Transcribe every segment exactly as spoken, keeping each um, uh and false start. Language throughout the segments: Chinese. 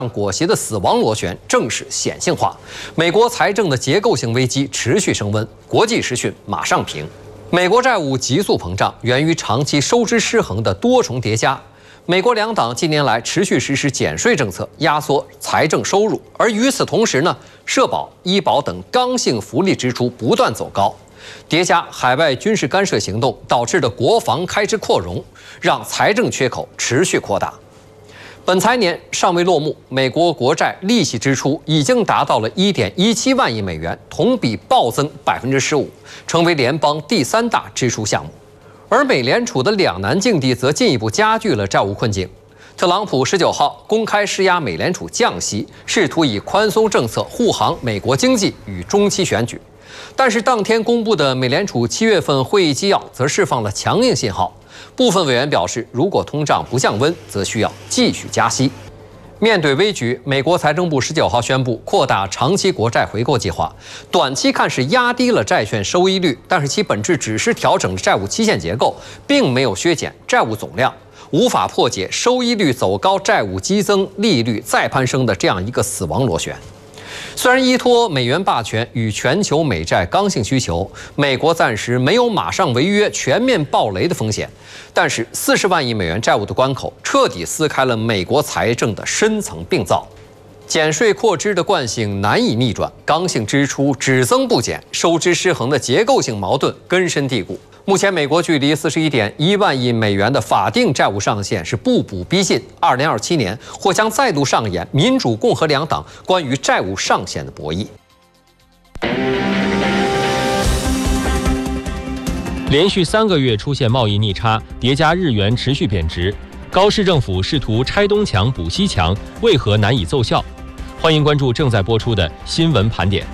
裹挟的死亡螺旋正式显性化，美国财政的结构性危机持续升温。国际时讯马上评：美国债务急速膨胀，源于长期收支失衡的多重叠加。美国两党近年来持续实施减税政策，压缩财政收入，而与此同时呢，社保、医保等刚性福利支出不断走高。叠加海外军事干涉行动导致的国防开支扩容，让财政缺口持续扩大。本财年尚未落幕，美国国债利息支出已经达到了 一点一七万亿美元，同比暴增 百分之十五， 成为联邦第三大支出项目。而美联储的两难境地则进一步加剧了债务困境。特朗普十九号公开施压美联储降息，试图以宽松政策护航美国经济与中期选举。但是当天公布的美联储七月份会议纪要则释放了强硬信号。部分委员表示，如果通胀不降温，则需要继续加息。面对危局，美国财政部十九号宣布扩大长期国债回购计划，短期看是压低了债券收益率，但是其本质只是调整了债务期限结构，并没有削减债务总量，无法破解收益率走高、债务激增、利率再攀升的这样一个死亡螺旋。虽然依托美元霸权与全球美债刚性需求，美国暂时没有马上违约、全面暴雷的风险，但是四十万亿美元债务的关口彻底撕开了美国财政的深层病灶，减税扩支的惯性难以逆转，刚性支出只增不减，收支失衡的结构性矛盾根深蒂固。目前，美国距离四十一点一万亿美元的法定债务上限是步步逼近。二零二七年或将再度上演民主、共和两党关于债务上限的博弈。 连续三个月出现贸易逆差，叠加日元持续贬值，高市政府试图拆东墙补西墙，为何难以奏效？欢迎关注正在播出的新闻盘点。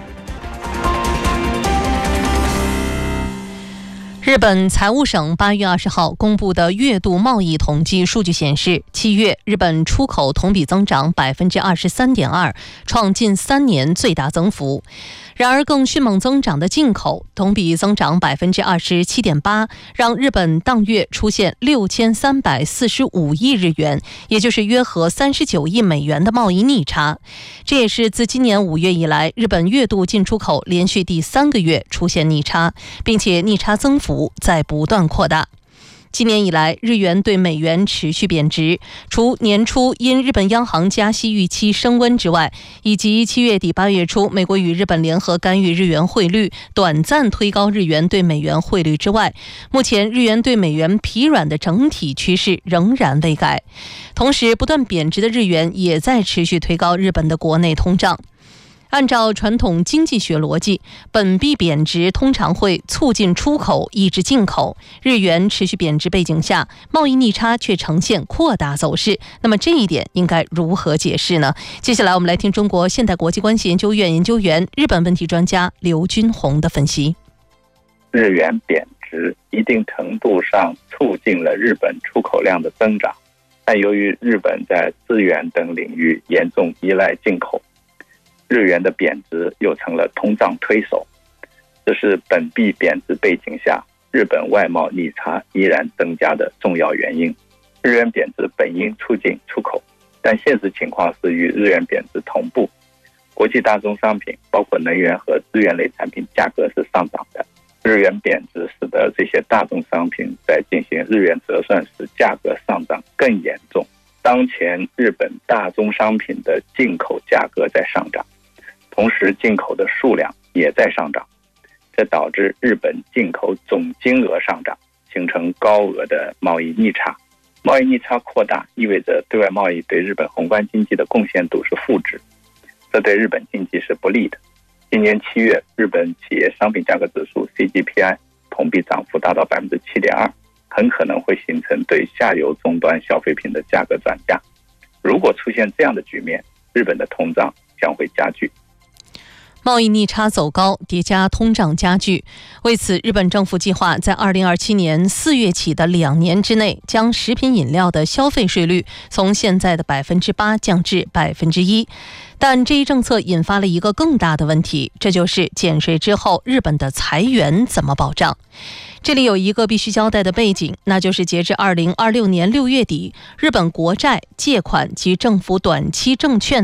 日本财务省八月二十号公布的月度贸易统计数据显示，七月日本出口同比增长 百分之二十三点二， 创近三年最大增幅。然而更迅猛增长的进口同比增长 百分之二十七点八， 让日本当月出现六千三百四十五亿日元，也就是约合三十九亿美元的贸易逆差。这也是自今年五月以来，日本月度进出口连续第三个月出现逆差，并且逆差增幅在不断扩大。今年以来，日元对美元持续贬值，除年初因日本央行加息预期升温之外，以及七月底八月初美国与日本联合干预日元汇率，短暂推高日元对美元汇率之外，目前日元对美元疲软的整体趋势仍然未改。同时，不断贬值的日元也在持续推高日本的国内通胀。按照传统经济学逻辑，本币贬值通常会促进出口，抑制进口。日元持续贬值背景下，贸易逆差却呈现扩大走势。那么这一点应该如何解释呢？接下来我们来听中国现代国际关系研究院研究员、日本问题专家刘军宏的分析。 日元贬值一定程度上促进了日本出口量的增长，但由于日本在资源等领域严重依赖进口，日元的贬值又成了通胀推手，这是本币贬值背景下日本外贸逆差依然增加的重要原因。日元贬值本应促进出口，但现实情况是与日元贬值同步，国际大宗商品包括能源和资源类产品价格是上涨的。日元贬值使得这些大宗商品在进行日元折算时价格上涨更严重。当前日本大宗商品的进口价格在上涨，同时进口的数量也在上涨，这导致日本进口总金额上涨，形成高额的贸易逆差。贸易逆差扩大意味着对外贸易对日本宏观经济的贡献度是负值，这对日本经济是不利的。今年七月，日本企业商品价格指数 C G P I 同比涨幅达到 百分之七点二， 很可能会形成对下游终端消费品的价格转嫁。如果出现这样的局面，日本的通胀将会加剧。 贸易逆差走高，叠加通胀加剧。为此，日本政府计划在二零二七年四月起的两年之内，将食品饮料的消费税率从现在的 百分之八 降至 百分之一。但这一政策引发了一个更大的问题，这就是减税之后日本的财源怎么保障。这里有一个必须交代的背景，那就是截至二零二六年六月底，日本国债、借款及政府短期证券